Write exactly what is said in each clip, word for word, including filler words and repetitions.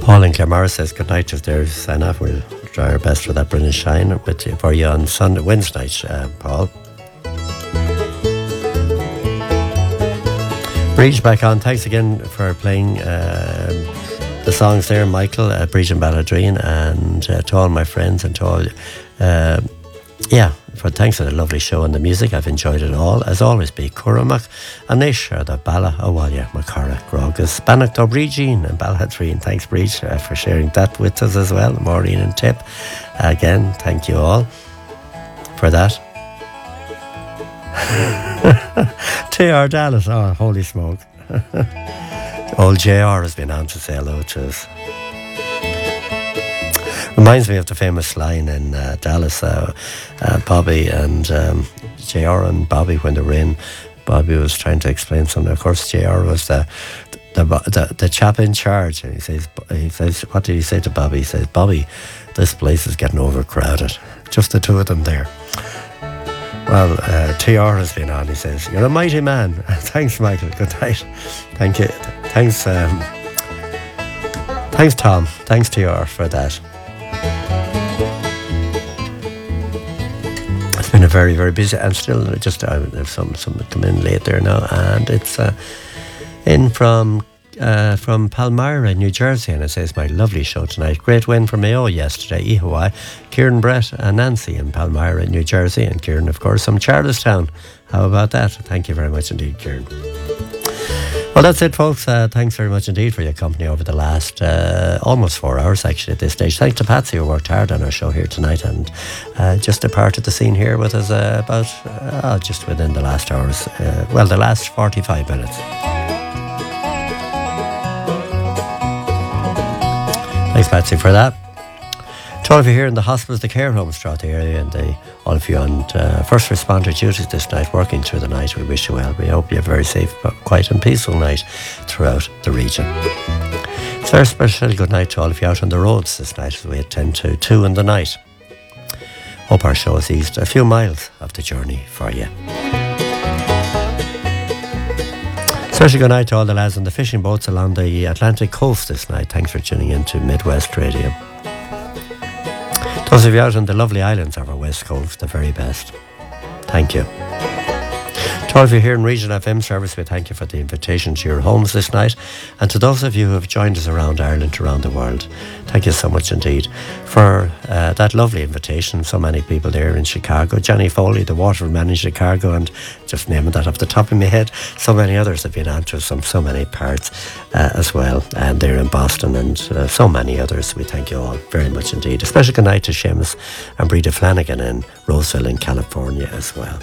Paul in Claremorris says good night. Just there, sign off. We'll try our best for that brilliant shine with you, for you on Sunday, Wednesday night, uh, Paul. Breach back on. Thanks again for playing uh, the songs there, Michael, uh, Breach and Balladreen, and uh, to all my friends and to all, uh, yeah, for thanks for the lovely show and the music. I've enjoyed it all. As always, be Curamach, Anish, or the Bala Awalya, Makara, Grogus, Bannock, Dobrigine, and Balhadreen. Thanks, Breach, uh, for sharing that with us as well. Maureen and Tip. Uh, again, thank you all for that. T R Dallas, oh, holy smoke. Old J R has been on to say hello to us. Reminds me of the famous line in uh, Dallas, uh, uh, Bobby and um, J R and Bobby, when they were in, Bobby was trying to explain something. Of course, J R was the the, the the chap in charge, and he says, he says, what did he say to Bobby? He says, Bobby, this place is getting overcrowded. Just the two of them there. Well, uh, T R has been on. He says, you're a mighty man. Thanks, Michael. Good night. Thank you. Thanks, um, thanks, Tom. Thanks, T R, for that. It's been a very, very busy, and still just uh, there's some some come in late there now, and it's uh, in from uh, from Palmyra, New Jersey, and it says, my lovely show tonight. Great win for Mayo yesterday. Ihawai, Kieran, Brett, and Nancy in Palmyra, New Jersey, and Kieran, of course, from Charlestown. How about that? Thank you very much indeed, Kieran. Well, that's it, folks. Uh, thanks very much indeed for your company over the last uh, almost four hours, actually, at this stage. Thanks to Patsy, who worked hard on our show here tonight, and uh, just departed the scene here with us uh, about uh, just within the last hours. Uh, well, the last forty-five minutes. Thanks, Patsy, for that. To all of you here in the hospitals, the care homes throughout the area, and the, all of you on uh, first responder duties this night, working through the night, we wish you well. We hope you have a very safe, quiet and peaceful night throughout the region. It's a very special good night to all of you out on the roads this night, as we attend to two in the night. Hope our show has eased a few miles of the journey for you. Special good night to all the lads on the fishing boats along the Atlantic coast this night. Thanks for tuning in to Midwest Radio. Those of you out on the lovely islands of our west coast, the very best. Thank you. To all of you here in Region F M service, we thank you for the invitation to your homes this night. And to those of you who have joined us around Ireland, around the world, thank you so much indeed for uh, that lovely invitation. So many people there in Chicago. Johnny Foley, the waterman in Chicago, and just naming that off the top of my head. So many others have been on to us from so many parts uh, as well. And they're in Boston, and uh, so many others. We thank you all very much indeed. A special good night to Seamus and Breda Flanagan in Roseville in California as well.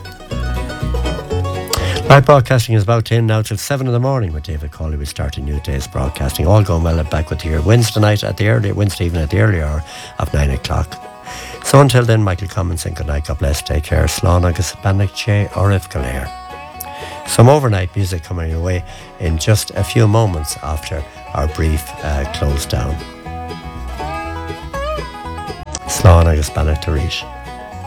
Live broadcasting is about to end now till seven in the morning with David Cawley. We start a new day's broadcasting. All going well and back with you here Wednesday night at the early, Wednesday evening at the early hour of nine o'clock. So until then, Michael Cummins saying good night. God bless. Take care. Slán agus Bannock Che Orif Galéir. Some overnight music coming your way in just a few moments after our brief uh, close down. Slán agus Bannock Tarísh.